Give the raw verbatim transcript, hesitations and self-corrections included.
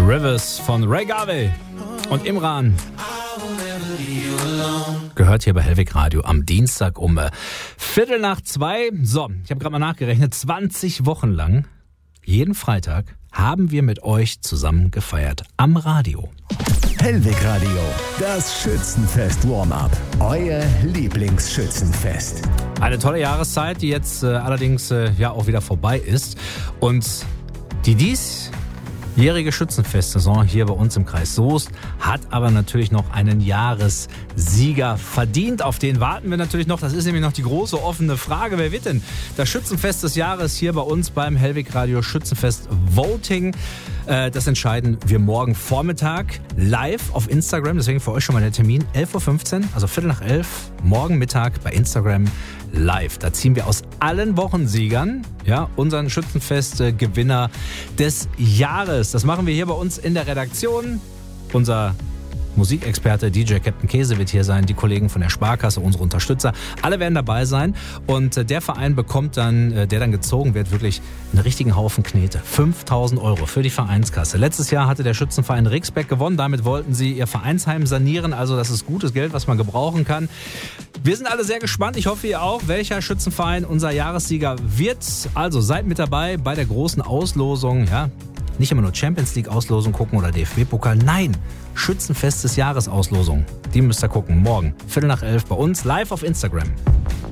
Rivers von Ray Garvey und Imran. Gehört hier bei Hellwig Radio am Dienstag um Viertel nach zwei. So, ich habe gerade mal nachgerechnet, zwanzig Wochen lang, jeden Freitag, haben wir mit euch zusammen gefeiert am Radio. Hellwig Radio, das Schützenfest Warm-Up. Euer Lieblingsschützenfest. Eine tolle Jahreszeit, die jetzt äh, allerdings äh, ja auch wieder vorbei ist. Und die diesjährige Schützenfestsaison hier bei uns im Kreis Soest hat aber natürlich noch einen Jahressieger verdient. Auf den warten wir natürlich noch. Das ist nämlich noch die große offene Frage. Wer wird denn das Schützenfest des Jahres hier bei uns beim Hellwig Radio Schützenfest Voting? Äh, das entscheiden wir morgen Vormittag live auf Instagram. Deswegen für euch schon mal der Termin. elf Uhr fünfzehn, also Viertel nach elf, morgen Mittag bei Instagram live. Da ziehen wir aus allen Wochensiegern ja, unseren Schützenfest-Gewinner des Jahres. Das machen wir hier bei uns in der Redaktion. Unser Musikexperte D J Captain Käse wird hier sein, die Kollegen von der Sparkasse, unsere Unterstützer, alle werden dabei sein und der Verein bekommt dann, der dann gezogen wird, wirklich einen richtigen Haufen Knete. fünftausend Euro für die Vereinskasse. Letztes Jahr hatte der Schützenverein Rixbeck gewonnen, damit wollten sie ihr Vereinsheim sanieren, also das ist gutes Geld, was man gebrauchen kann. Wir sind alle sehr gespannt, ich hoffe ihr auch, welcher Schützenverein unser Jahressieger wird. Also seid mit dabei bei der großen Auslosung, ja. Nicht immer nur Champions League Auslosung gucken oder D F B-Pokal. Nein, Schützenfest des Jahres Auslosung. Die müsst ihr gucken. Morgen, Viertel nach elf bei uns, live auf Instagram.